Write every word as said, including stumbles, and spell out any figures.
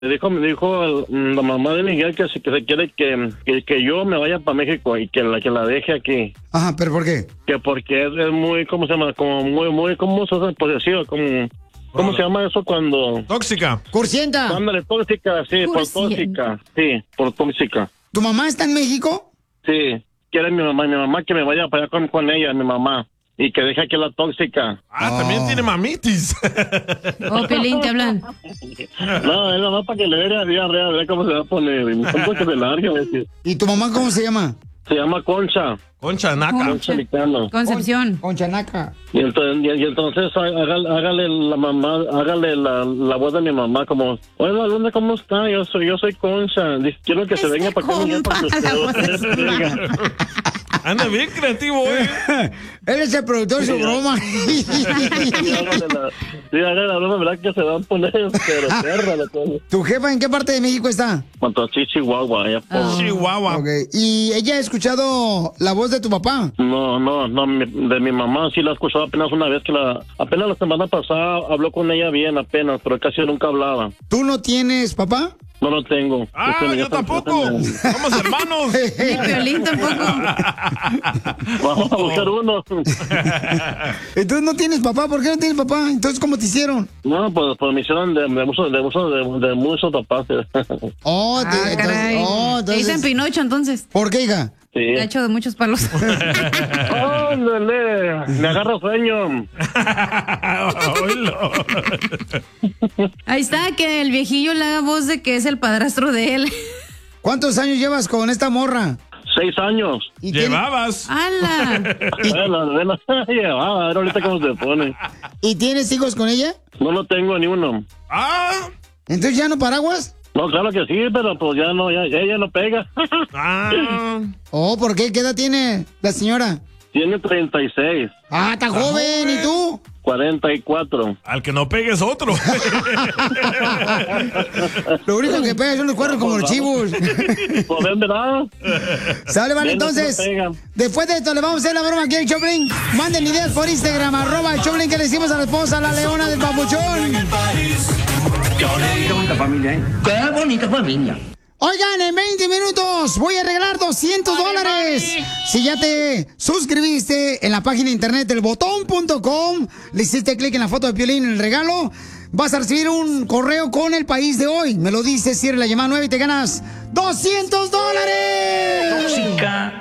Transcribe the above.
Me dijo, me dijo el- la mamá de Miguel que se, que se quiere que, que, que yo me vaya para México y que la, que la deje aquí. Ajá, ¿pero por qué? Que porque es, es muy, ¿cómo se llama? Como muy, muy, ¿cómo se llama? Posesivo, como... ¿Cómo se llama eso cuando...? Tóxica. Cursienta. Ándale, tóxica, sí, por tóxica. Sí, por tóxica. ¿Tu mamá está en México? Sí, quiere mi mamá, mi mamá que me vaya para allá con, con ella, mi mamá. Y que deje aquí la tóxica. Ah, también tiene mamitis. Oh, Pelín, te hablan. No, es nada más para que le dé la diarrea, a ver cómo se va a poner. Y un poco de larga, a veces. ¿Y tu mamá cómo se llama? Se llama Concha. Concha Naca. Concha Licano. Concepción. Concha Naca. Y entonces, y, y entonces hágale, hágale la mamá, hágale la, la voz de mi mamá como, hola, Luna, ¿cómo está? Yo soy, yo soy Concha. Dice, quiero que se venga para acá. Para que usted Anda bien creativo, eh. Él es el productor de su broma. Sí, hágale la, sí, hágale la broma, ¿verdad? Que se van a poner, pero perra la cosa. ¿Tu jefa en qué parte de México está? Cuanto a Chihuahua, allá por... Chihuahua. Ok. ¿Y ella ha escuchado la voz de tu papá? No, no, no, mi- de mi mamá sí la he escuchado apenas una vez que la, apenas la semana pasada habló con ella bien apenas, pero casi nunca hablaba. ¿Tú no tienes papá? No lo tengo. Ah, Este, yo ya tampoco. está- Somos hermanos. Ni Piolín tampoco. Vamos a buscar uno. Entonces no tienes papá. ¿Por qué no tienes papá? Entonces, ¿cómo te hicieron? No, pues, pues me hicieron de, de, muchos- de, muchos- de, de muchos papás. Oh, te, Ah, caray. entonces- oh, Te entonces- dicen Pinocho, entonces. ¿Por qué, hija? Sí. Te ha hecho de muchos palos. ¡Ándale! Me agarra sueño. Oílo. Ahí está, que el viejillo le haga voz de que es el padrastro de él. ¿Cuántos años llevas con esta morra? Seis años. ¿Y tiene- Llevabas. ¡Hala! Bueno, bueno, llevaba, a ver ahorita cómo se pone. ¿Y tienes hijos con ella? No lo tengo ni uno. Ah. ¿Entonces ya no paraguas? No, claro que sí, pero pues ya no, ya, ella no pega. Ah. Oh, ¿por qué? ¿Qué edad tiene la señora? Tiene treinta y seis. Ah, está joven. ¿Y tú? cuarenta y cuatro. Al que no pegues otro. Lo único que pega son los cuernos como los chivos. Pues ven, ¿verdad? Sale, vale, Ven, no entonces, se pegan. después de esto le vamos a hacer la broma aquí en Choplin. Manden ideas por Instagram, arroba el Choplin, que le decimos a la esposa, la leona del papuchón. Qué bonita familia, ¿eh? Qué bonita familia. Oigan, en veinte minutos voy a regalar doscientos dólares. Si ya te suscribiste en la página de internet el botón punto com, le hiciste clic en la foto de Piolín en el regalo, vas a recibir un correo con el país de hoy. Me lo dices, cierra la llamada nueve y te ganas doscientos dólares. Tóxica.